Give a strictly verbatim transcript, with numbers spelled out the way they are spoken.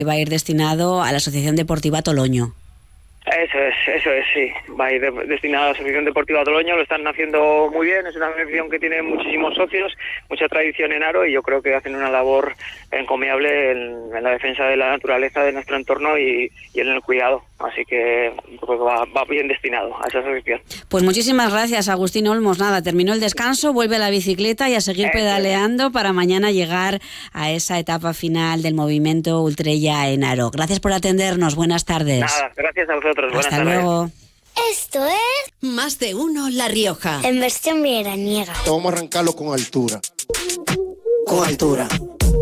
va a ir destinado a la Asociación Deportiva Toloño. Eso es, eso es, sí. Va a ir de, destinado a la Asociación Deportiva Toloño, lo están haciendo muy bien, es una asociación que tiene muchísimos socios, mucha tradición en aro y yo creo que hacen una labor encomiable en, en la defensa de la naturaleza de nuestro entorno y, y en el cuidado. Así que yo creo que va, va bien destinado a esa asociación. Pues muchísimas gracias, Agustín Olmos. Nada, terminó el descanso, vuelve a la bicicleta y a seguir Eso pedaleando es. Para mañana llegar a esa etapa final del movimiento Ultrella en Aro. Gracias por atendernos, buenas tardes. Nada, gracias a vosotros. Buenas Hasta tardes. luego. Esto es Más de Uno La Rioja. en versión veraniega. Vamos a arrancarlo con altura. Con altura.